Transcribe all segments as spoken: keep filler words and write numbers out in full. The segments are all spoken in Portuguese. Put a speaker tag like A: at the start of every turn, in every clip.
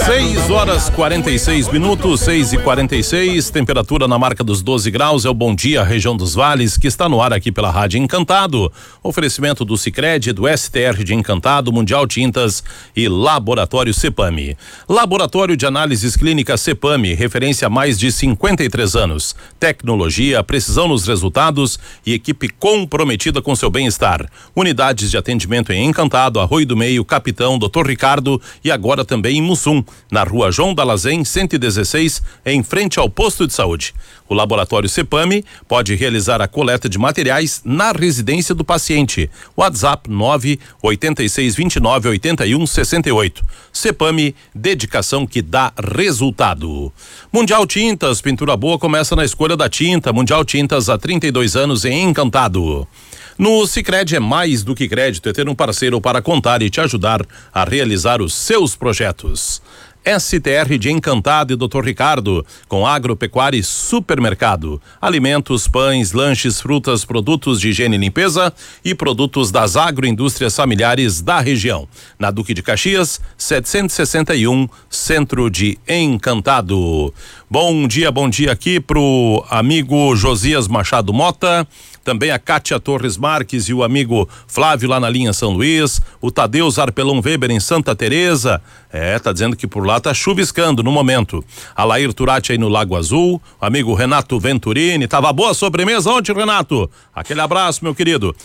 A: seis horas quarenta e seis minutos, seis e quarenta e seis, temperatura na marca dos doze graus. É o Bom Dia Região dos Vales, que está no ar aqui pela Rádio Encantado. Oferecimento do Sicredi, do S T R de Encantado, Mundial Tintas e Laboratório Cepame. Laboratório de Análises Clínicas Cepame, referência há mais de cinquenta e três anos. Tecnologia, precisão nos resultados e equipe comprometida com seu bem-estar. Unidades de atendimento em Encantado, Arroio do Meio, Capitão, doutor Ricardo e agora também em Mussum, na Rua João Dalazen, cento e dezesseis, em frente ao posto de saúde. O Laboratório Cepame pode realizar a coleta de materiais na residência do paciente. WhatsApp nove oito seis dois nove oito um seis oito. Cepame, dedicação que dá resultado. Mundial Tintas, pintura boa começa na escolha da tinta. Mundial Tintas há trinta e dois anos em Encantado. No Sicredi é mais do que crédito, é ter um parceiro para contar e te ajudar a realizar os seus projetos. S T R de Encantado e doutor Ricardo, com agropecuária e supermercado, alimentos, pães, lanches, frutas, produtos de higiene e limpeza e produtos das agroindústrias familiares da região. Na Duque de Caxias, setecentos e sessenta e um, centro de Encantado. Bom dia, bom dia aqui pro amigo Josias Machado Mota, também a Kátia Torres Marques e o amigo Flávio lá na linha São Luís, o Tadeu Zarpelon Weber em Santa Teresa, é, tá dizendo que por lá tá chuviscando no momento. A Lair Turati aí no Lago Azul, o amigo Renato Venturini, tava boa a sobremesa ontem, Renato? Aquele abraço, meu querido.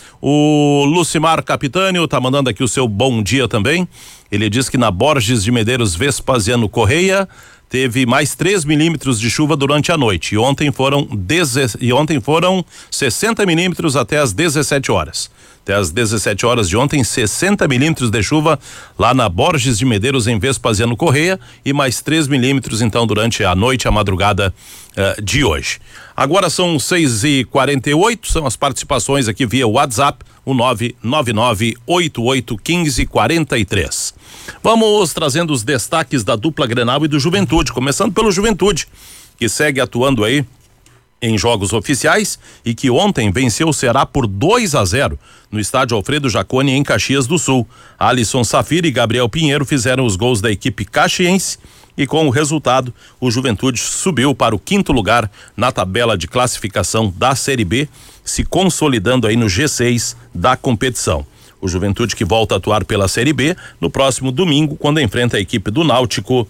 A: O Lucimar Capitânio tá mandando aqui o seu bom dia também. Ele diz que na Borges de Medeiros Vespasiano Correia teve mais três milímetros de chuva durante a noite e ontem foram deze... e ontem foram sessenta milímetros até as dezessete horas. Até as dezessete horas de ontem, sessenta milímetros de chuva lá na Borges de Medeiros em Vespasiano Correia e mais três milímetros então durante a noite, a madrugada uh, de hoje. Agora são seis e quarenta e oito, são as participações aqui via WhatsApp, o nove nove nove oito oito um cinco quatro três. Vamos trazendo os destaques da dupla Grenal e do Juventude, começando pelo Juventude, que segue atuando aí em jogos oficiais e que ontem venceu o Ceará por dois a zero no estádio Alfredo Jaconi em Caxias do Sul. Alisson Safira e Gabriel Pinheiro fizeram os gols da equipe caxiense e com o resultado o Juventude subiu para o quinto lugar na tabela de classificação da Série B, se consolidando aí no G seis da competição. O Juventude que volta a atuar pela Série B no próximo domingo, quando enfrenta a equipe do Náutico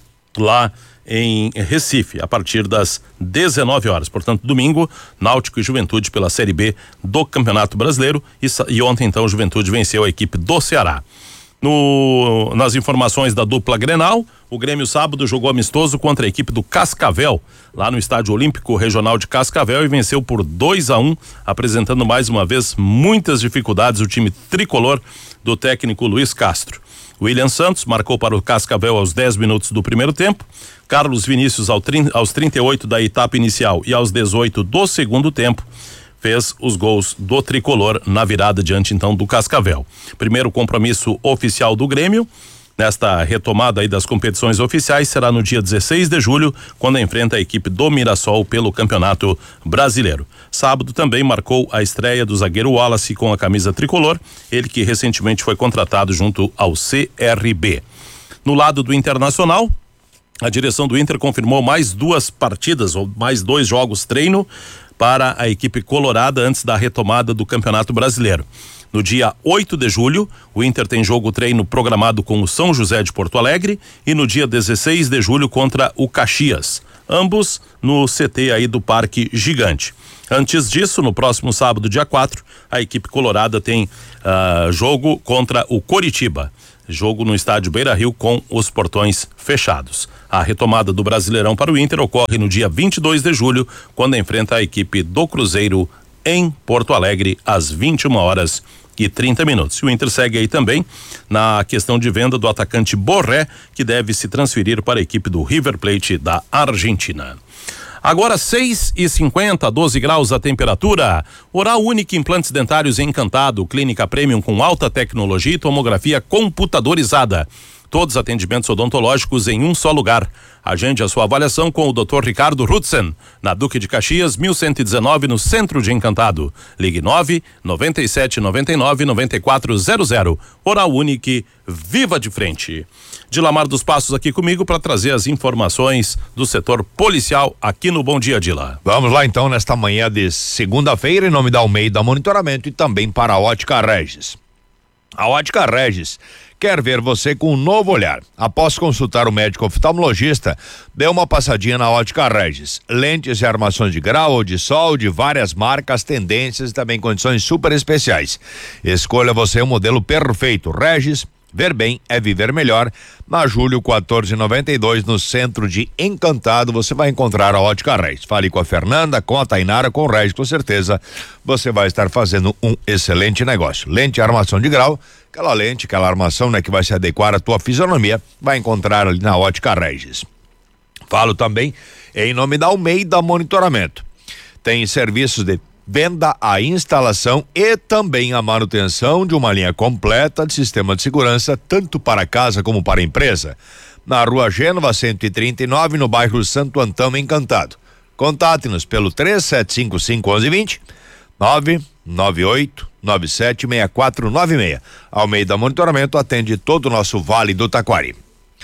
A: lá em Recife, a partir das dezenove horas. Portanto, domingo, Náutico e Juventude pela Série B do Campeonato Brasileiro e, e ontem então o Juventude venceu a equipe do Ceará. No, nas informações da dupla Grenal, o Grêmio sábado jogou amistoso contra a equipe do Cascavel, lá no Estádio Olímpico Regional de Cascavel, e venceu por dois a um, apresentando mais uma vez muitas dificuldades o time tricolor do técnico Luiz Castro. William Santos marcou para o Cascavel aos dez minutos do primeiro tempo, Carlos Vinícius ao trinta, aos trinta e oito da etapa inicial e aos dezoito do segundo tempo fez os gols do tricolor na virada diante então do Cascavel. Primeiro compromisso oficial do Grêmio nesta retomada aí das competições oficiais será no dia dezesseis de julho, quando enfrenta a equipe do Mirassol pelo Campeonato Brasileiro. Sábado também marcou a estreia do zagueiro Wallace com a camisa tricolor, ele que recentemente foi contratado junto ao C R B. No lado do Internacional, a direção do Inter confirmou mais duas partidas ou mais dois jogos treino para a equipe colorada antes da retomada do Campeonato Brasileiro. No dia oito de julho, o Inter tem jogo treino programado com o São José de Porto Alegre e no dia dezesseis de julho contra o Caxias, ambos no C T aí do Parque Gigante. Antes disso, no próximo sábado, dia quatro, a equipe colorada tem uh, jogo contra o Coritiba. Jogo no estádio Beira-Rio com os portões fechados. A retomada do Brasileirão para o Inter ocorre no dia vinte e dois de julho, quando enfrenta a equipe do Cruzeiro em Porto Alegre, às vinte e uma horas e trinta minutos. E o Inter segue aí também na questão de venda do atacante Borré, que deve se transferir para a equipe do River Plate da Argentina. Agora seis e cinquenta, doze graus a temperatura. Oral Unique Implantes Dentários em Encantado, clínica premium com alta tecnologia e tomografia computadorizada. Todos atendimentos odontológicos em um só lugar. Agende a sua avaliação com o doutor Ricardo Rutzen, na Duque de Caxias, mil cento e dezenove, no centro de Encantado. Ligue nove nove sete nove nove nove quatro zero zero. Oral Unique, viva de frente. Dilamar dos Passos aqui comigo para trazer as informações do setor policial aqui no Bom Dia, Dila.
B: Vamos lá então, nesta manhã de segunda-feira, em nome da Almeida Monitoramento e também para a Ótica Regis. A Ótica Regis quer ver você com um novo olhar. Após consultar o médico oftalmologista, dê uma passadinha na Ótica Regis. Lentes e armações de grau ou de sol, de várias marcas, tendências e também condições super especiais. Escolha você o modelo perfeito. Regis, ver bem é viver melhor. Na Júlio quatorze noventa e dois, no centro de Encantado, você vai encontrar a Ótica Regis. Fale com a Fernanda, com a Tainara, com o Regis, com certeza você vai estar fazendo um excelente negócio. Lente e armação de grau, aquela lente, aquela armação, né, que vai se adequar à tua fisionomia, vai encontrar ali na Ótica Regis. Falo também em nome da Almeida Monitoramento. Tem serviços de venda, a instalação e também a manutenção de uma linha completa de sistema de segurança, tanto para casa como para empresa. Na Rua Gênova cento e trinta e nove, no bairro Santo Antão, Encantado. Contate-nos pelo três sete cinco cinco, um um dois zero, nove nove oito nove sete seis quatro nove seis. Almeida Monitoramento atende todo o nosso Vale do Taquari.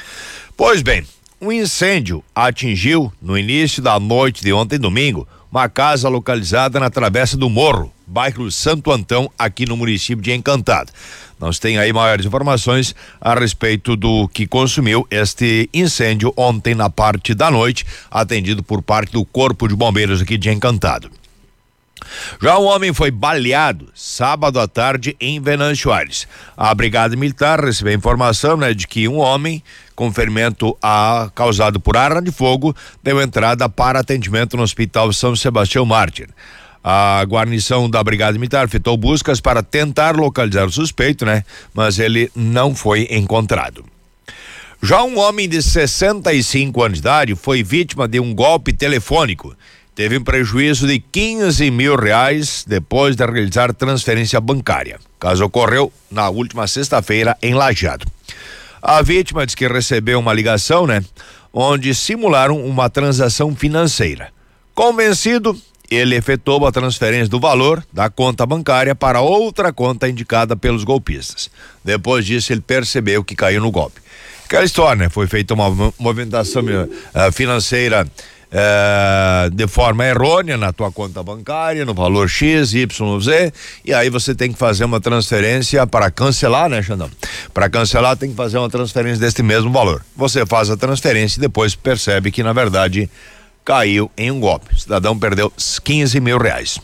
B: Pois bem, um incêndio atingiu no início da noite de ontem, domingo, uma casa localizada na Travessa do Morro, bairro Santo Antão, aqui no município de Encantado. Nós tem aí maiores informações a respeito do que consumiu este incêndio ontem na parte da noite, atendido por parte do Corpo de Bombeiros aqui de Encantado. Já um homem foi baleado sábado à tarde em Venâncio Aires. A Brigada Militar recebeu informação, né, de que um homem com ferimento a, causado por arma de fogo deu entrada para atendimento no Hospital São Sebastião Mártir. A guarnição da Brigada Militar efetuou buscas para tentar localizar o suspeito, né, mas ele não foi encontrado. Já um homem de sessenta e cinco anos de idade foi vítima de um golpe telefônico. Teve um prejuízo de quinze mil reais depois de realizar transferência bancária. O caso ocorreu na última sexta-feira em Lajeado. A vítima diz que recebeu uma ligação, né, onde simularam uma transação financeira. Convencido, ele efetuou a transferência do valor da conta bancária para outra conta indicada pelos golpistas. Depois disso, ele percebeu que caiu no golpe. Aquela história, né? Foi feita uma movimentação uh, financeira É, de forma errônea na tua conta bancária, no valor X, Y, Z, e aí você tem que fazer uma transferência para cancelar, né, Xandão? Para cancelar tem que fazer uma transferência deste mesmo valor. Você faz a transferência e depois percebe que na verdade caiu em um golpe. O cidadão perdeu quinze mil reais.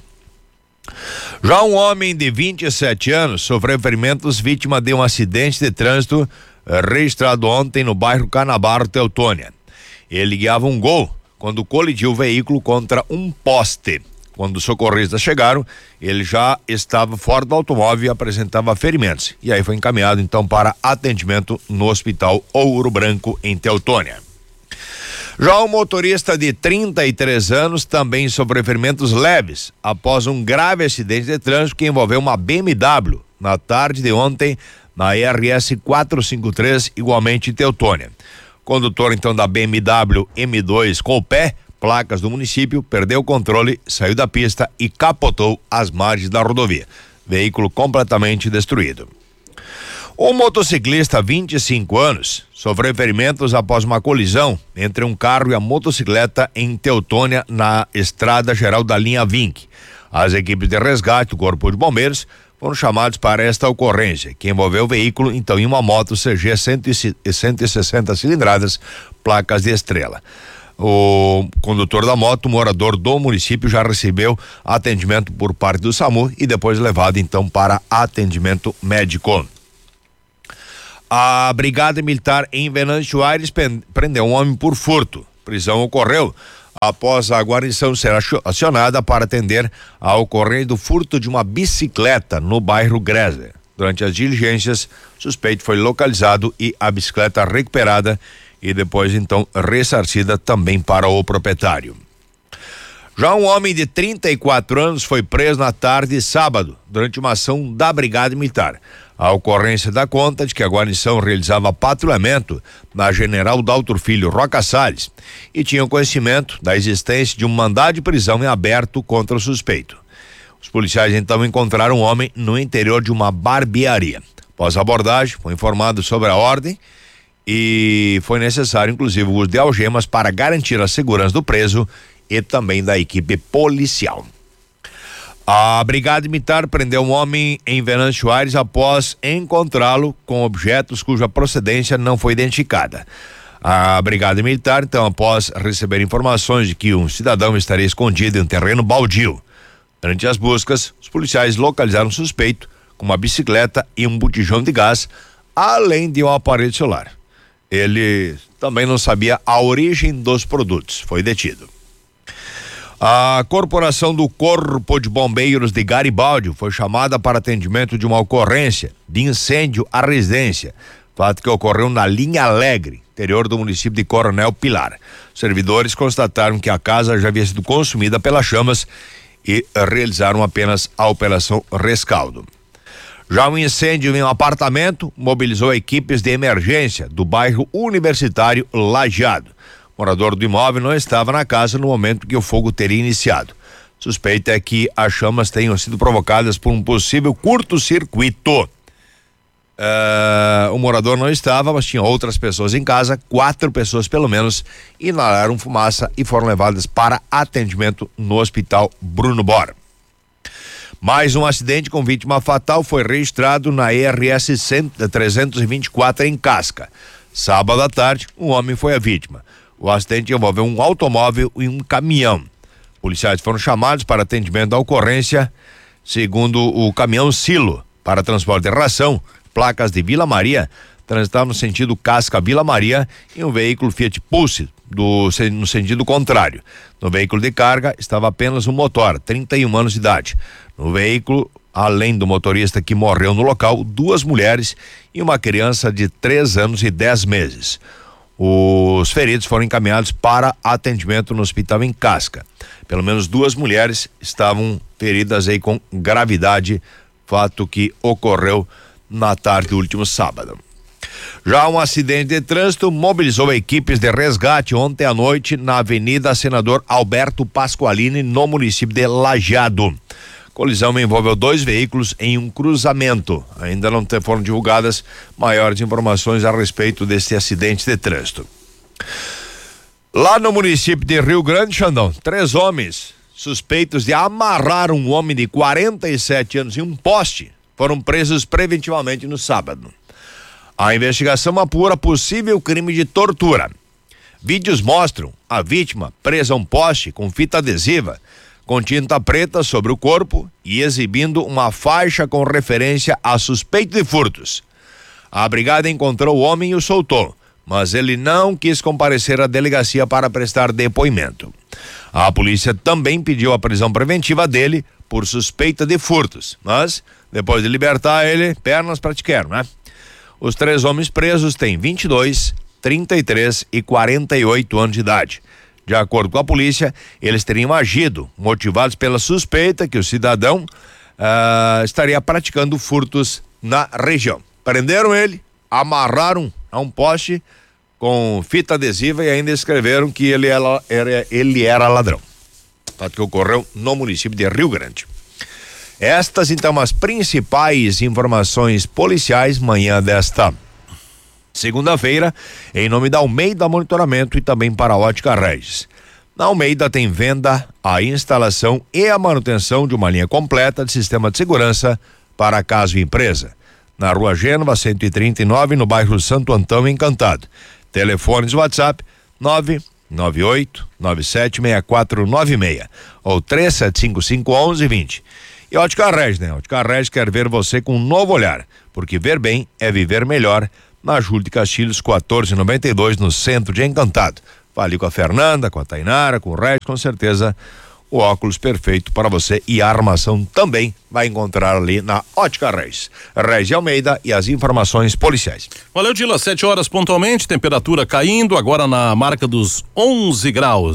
B: Já um homem de vinte e sete anos sofreu ferimentos vítima de um acidente de trânsito eh, registrado ontem no bairro Canabaro, Teutônia. Ele guiava um Gol quando colidiu o veículo contra um poste. Quando os socorristas chegaram, ele já estava fora do automóvel e apresentava ferimentos. E aí foi encaminhado então para atendimento no Hospital Ouro Branco, em Teutônia. Já o motorista de trinta e três anos também sofreu ferimentos leves após um grave acidente de trânsito que envolveu uma B M W na tarde de ontem na R S quatrocentos e cinquenta e três, igualmente em Teutônia. Condutor então da B M W M dois Coupé, placas do município, perdeu o controle, saiu da pista e capotou às margens da rodovia. Veículo completamente destruído. O motociclista, vinte e cinco anos, sofreu ferimentos após uma colisão entre um carro e a motocicleta em Teutônia, na Estrada Geral da linha Vinc. As equipes de resgate do Corpo de Bombeiros foram chamados para esta ocorrência, que envolveu o veículo, então, em uma moto C G cento e sessenta cilindradas, placas de Estrela. O condutor da moto, morador do município, já recebeu atendimento por parte do SAMU e depois levado, então, para atendimento médico. A Brigada Militar em Venâncio Aires prendeu um homem por furto. Prisão ocorreu após a guarnição ser acionada para atender a ocorrência do furto de uma bicicleta no bairro Gresler. Durante as diligências, o suspeito foi localizado e a bicicleta recuperada e depois então ressarcida também para o proprietário. Já um homem de trinta e quatro anos foi preso na tarde de sábado, durante uma ação da Brigada Militar. A ocorrência dá conta de que a guarnição realizava patrulhamento na General Daltro Filho Roca Salles e tinha conhecimento da existência de um mandado de prisão em aberto contra o suspeito. Os policiais então encontraram um homem no interior de uma barbearia. Após a abordagem, foi informado sobre a ordem e foi necessário, inclusive, o uso de algemas para garantir a segurança do preso e também da equipe policial. A Brigada Militar prendeu um homem em Venâncio Aires após encontrá-lo com objetos cuja procedência não foi identificada. A Brigada Militar, então, após receber informações de que um cidadão estaria escondido em um terreno baldio. Durante as buscas, os policiais localizaram um suspeito com uma bicicleta e um botijão de gás, além de um aparelho celular. Ele também não sabia a origem dos produtos. Foi detido. A Corporação do Corpo de Bombeiros de Garibaldi foi chamada para atendimento de uma ocorrência de incêndio à residência, fato que ocorreu na Linha Alegre, interior do município de Coronel Pilar. Os servidores constataram que a casa já havia sido consumida pelas chamas e realizaram apenas a operação rescaldo. Já um incêndio em um apartamento mobilizou equipes de emergência do bairro Universitário Lajeado. O morador do imóvel não estava na casa no momento que o fogo teria iniciado. Suspeita é que as chamas tenham sido provocadas por um possível curto-circuito. Uh, o morador não estava, mas tinha outras pessoas em casa, quatro pessoas pelo menos, inalaram fumaça e foram levadas para atendimento no Hospital Bruno Bor. Mais um acidente com vítima fatal foi registrado na E R S trezentos e vinte e quatro em Casca. Sábado à tarde, um homem foi a vítima. O acidente envolveu um automóvel e um caminhão. Policiais foram chamados para atendimento da ocorrência, segundo o caminhão Silo, para transporte de ração, placas de Vila Maria, transitava no sentido Casca-Vila Maria e um veículo Fiat Pulse do, no sentido contrário. No veículo de carga estava apenas um motor, trinta e um anos de idade. No veículo, além do motorista que morreu no local, duas mulheres e uma criança de três anos e dez meses. Os feridos foram encaminhados para atendimento no hospital em Casca. Pelo menos duas mulheres estavam feridas aí com gravidade, fato que ocorreu na tarde do último sábado. Já um acidente de trânsito mobilizou equipes de resgate ontem à noite na Avenida Senador Alberto Pasqualini, no município de Lajeado. Colisão envolveu dois veículos em um cruzamento. Ainda não foram divulgadas maiores informações a respeito desse acidente de trânsito. Lá no município de Rio Grande, Xandão, três homens suspeitos de amarrar um homem de quarenta e sete anos em um poste foram presos preventivamente no sábado. A investigação apura possível crime de tortura. Vídeos mostram a vítima presa a um poste com fita adesiva com tinta preta sobre o corpo e exibindo uma faixa com referência a suspeito de furtos. A brigada encontrou o homem e o soltou, mas ele não quis comparecer à delegacia para prestar depoimento. A polícia também pediu a prisão preventiva dele por suspeita de furtos, mas depois de libertar ele, pernas pra te quero, né? Os três homens presos têm vinte e dois, trinta e três e quarenta e oito anos de idade. De acordo com a polícia, eles teriam agido motivados pela suspeita que o cidadão uh, estaria praticando furtos na região. Prenderam ele, amarraram a um poste com fita adesiva e ainda escreveram que ele era, era, ele era ladrão. Fato que ocorreu no município de Rio Grande. Estas, então, as principais informações policiais manhã desta segunda-feira, em nome da Almeida Monitoramento e também para a Ótica Regis. Na Almeida tem venda, a instalação e a manutenção de uma linha completa de sistema de segurança para casa e empresa. Na Rua Gênova, cento e trinta e nove, no bairro Santo Antão, Encantado. Telefones WhatsApp nove nove oito nove sete seis quatro nove seis ou três sete cinco cinco um um dois zero. E Ótica Regis, né? Ótica Regis quer ver você com um novo olhar, porque ver bem é viver melhor. Na Júlio de Castilhos, quatorze e noventa e dois, no centro de Encantado. Fale com a Fernanda, com a Tainara, com o Regis, com certeza o óculos perfeito para você e a armação também vai encontrar ali na Ótica Regis. Regis de Almeida e as informações policiais.
A: Valeu, Dila, sete horas pontualmente, temperatura caindo, agora na marca dos onze graus. Bom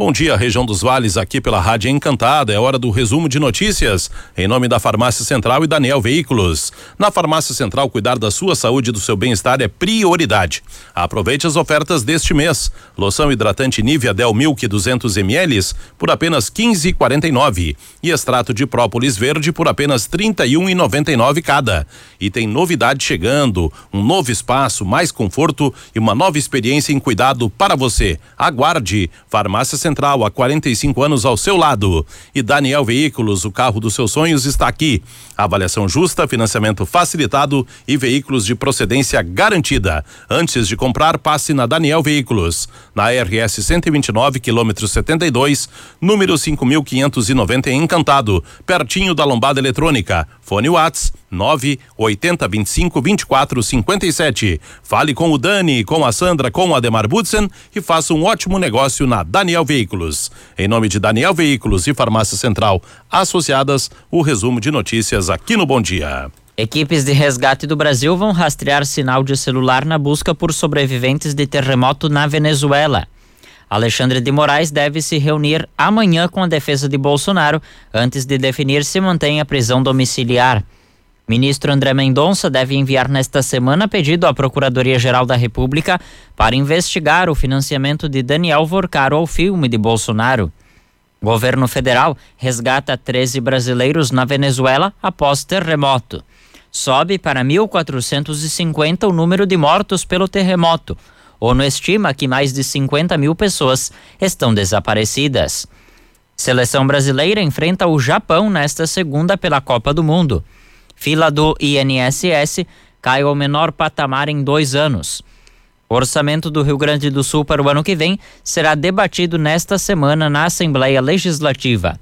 A: Bom dia, região dos Vales, aqui pela Rádio Encantada. É hora do resumo de notícias. Em nome da Farmácia Central e Daniel Veículos. Na Farmácia Central, cuidar da sua saúde e do seu bem-estar é prioridade. Aproveite as ofertas deste mês. Loção hidratante Nivea Del Milk duzentos mililitros por apenas quinze reais e quarenta e nove centavos. E extrato de própolis verde por apenas trinta e um reais e noventa e nove centavos cada. E tem novidade chegando, um novo espaço, mais conforto e uma nova experiência em cuidado para você. Aguarde. Farmácia Central, há quarenta e cinco anos ao seu lado. E Daniel Veículos, o carro dos seus sonhos está aqui. Avaliação justa, financiamento facilitado e veículos de procedência garantida. Antes de comprar, passe na Daniel Veículos. Na R S cento e vinte e nove, quilômetro setenta e dois, número cinco mil quinhentos e noventa em Encantado, pertinho da Lombada Eletrônica. Fone Whats nove oitenta vinte e cinco vinte e quatro cinquenta e sete. Fale com o Dani, com a Sandra, com o Ademar Budsen e faça um ótimo negócio na Daniel Veículos. Em nome de Daniel Veículos e Farmácia Central Associadas, o resumo de notícias aqui no Bom Dia.
C: Equipes de resgate do Brasil vão rastrear sinal de celular na busca por sobreviventes de terremoto na Venezuela. Alexandre de Moraes deve se reunir amanhã com a defesa de Bolsonaro antes de definir se mantém a prisão domiciliar. Ministro André Mendonça deve enviar nesta semana pedido à Procuradoria-Geral da República para investigar o financiamento de Daniel Vorcaro ao filme de Bolsonaro. Governo federal resgata treze brasileiros na Venezuela após terremoto. Sobe para mil quatrocentos e cinquenta o número de mortos pelo terremoto. ONU estima que mais de cinquenta mil pessoas estão desaparecidas. Seleção brasileira enfrenta o Japão nesta segunda pela Copa do Mundo. Fila do I N S S cai ao menor patamar em dois anos. O orçamento do Rio Grande do Sul para o ano que vem será debatido nesta semana na Assembleia Legislativa.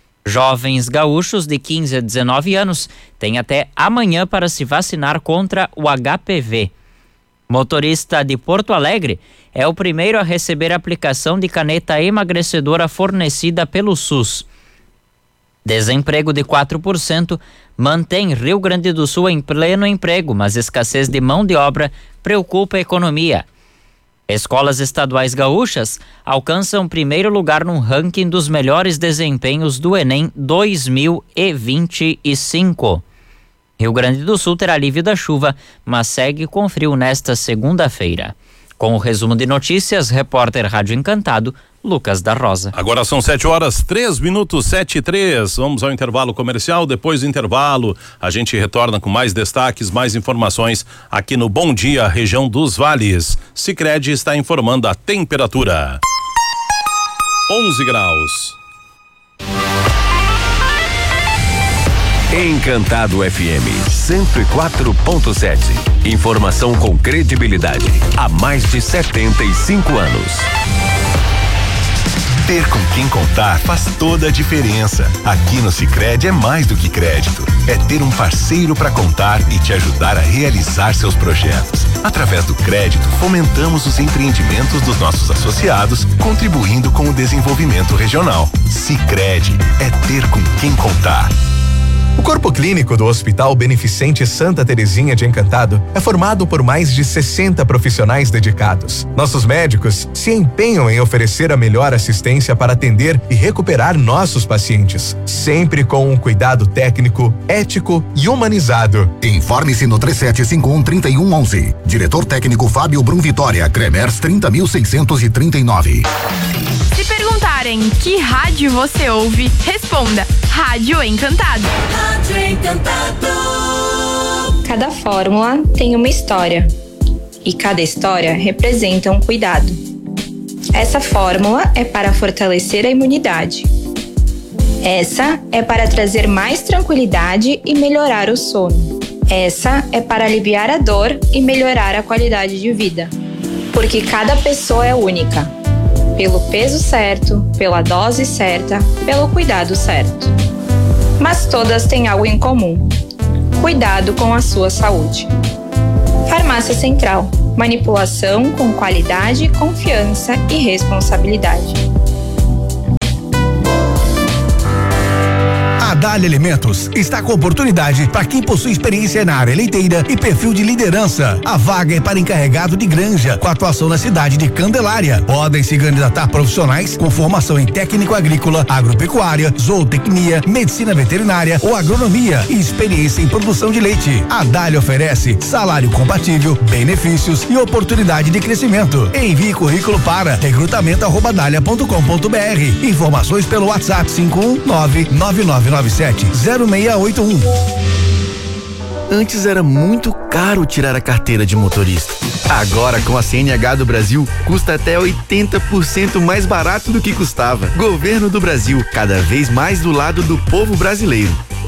C: Jovens gaúchos de quinze a dezenove anos têm até amanhã para se vacinar contra o H P V. Motorista de Porto Alegre é o primeiro a receber a aplicação de caneta emagrecedora fornecida pelo SUS. Desemprego de quatro por cento mantém Rio Grande do Sul em pleno emprego, mas escassez de mão de obra preocupa a economia. Escolas estaduais gaúchas alcançam primeiro lugar no ranking dos melhores desempenhos do Enem dois mil e vinte e cinco. Rio Grande do Sul terá alívio da chuva, mas segue com frio nesta segunda-feira. Com o resumo de notícias, repórter Rádio Encantado, Lucas da Rosa.
A: Agora são sete horas, três minutos, sete e três. Vamos ao intervalo comercial. Depois do intervalo, a gente retorna com mais destaques, mais informações aqui no Bom Dia, região dos Vales. Sicredi está informando a temperatura. onze graus.
D: Encantado F M cento e quatro ponto sete. Informação com credibilidade há mais de setenta e cinco anos.
E: Ter com quem contar faz toda a diferença. Aqui no Sicredi é mais do que crédito. É ter um parceiro para contar e te ajudar a realizar seus projetos. Através do crédito, fomentamos os empreendimentos dos nossos associados, contribuindo com o desenvolvimento regional. Sicredi é ter com quem contar.
F: O Corpo Clínico do Hospital Beneficente Santa Terezinha de Encantado é formado por mais de sessenta profissionais dedicados. Nossos médicos se empenham em oferecer a melhor assistência para atender e recuperar nossos pacientes, sempre com um cuidado técnico, ético e humanizado.
G: Informe-se no três sete cinco um, três um um um. Diretor técnico Fábio Brum Vitória, Cremers trinta mil seiscentos e trinta e nove.
H: Se perguntarem que rádio você ouve, responda Rádio Encantado. Rádio Encantado.
I: Cada fórmula tem uma história e cada história representa um cuidado. Essa fórmula é para fortalecer a imunidade. Essa é para trazer mais tranquilidade e melhorar o sono. Essa é para aliviar a dor e melhorar a qualidade de vida. Porque cada pessoa é única. Pelo peso certo, pela dose certa, pelo cuidado certo. Mas todas têm algo em comum: cuidado com a sua saúde. Farmácia Central. Manipulação com qualidade, confiança e responsabilidade.
J: A Dália Alimentos está com oportunidade para quem possui experiência na área leiteira e perfil de liderança. A vaga é para encarregado de granja, com atuação na cidade de Candelária. Podem se candidatar profissionais com formação em técnico agrícola, agropecuária, zootecnia, medicina veterinária ou agronomia e experiência em produção de leite. A Dália oferece salário compatível, benefícios e oportunidade de crescimento. Envie currículo para recrutamento arroba dália ponto com ponto br. Informações pelo WhatsApp cinco um nove nove nove nove sete zero seis oito um.
K: Antes era muito caro tirar a carteira de motorista. Agora, com a C N H do Brasil, custa até oitenta por cento mais barato do que custava. Governo do Brasil, cada vez mais do lado do povo brasileiro.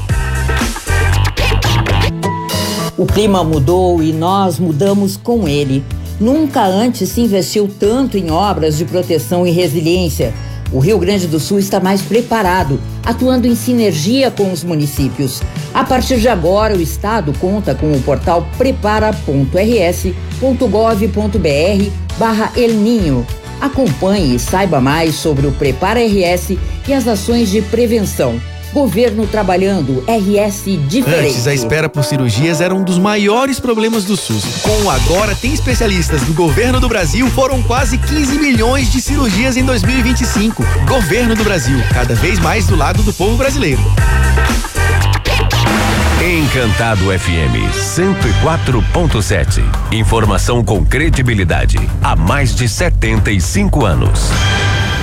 L: O clima mudou e nós mudamos com ele. Nunca antes se investiu tanto em obras de proteção e resiliência. O Rio Grande do Sul está mais preparado, atuando em sinergia com os municípios. A partir de agora, o Estado conta com o portal prepara ponto r s ponto gov ponto b r barra El Ninho. Acompanhe e saiba mais sobre o Prepara R S e as ações de prevenção. Governo trabalhando, R S diferente.
K: Antes, a espera por cirurgias era um dos maiores problemas do SUS. Com o Agora Tem Especialistas do Governo do Brasil, foram quase quinze milhões de cirurgias em dois mil e vinte e cinco. Governo do Brasil, cada vez mais do lado do povo brasileiro.
D: Encantado F M cento e quatro ponto sete. Informação com credibilidade há mais de setenta e cinco anos.